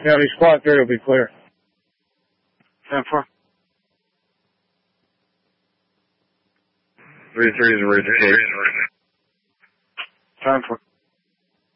Yeah, the squad 3 will be clear. 10-4. 3-3 is a ridge case. 10-4.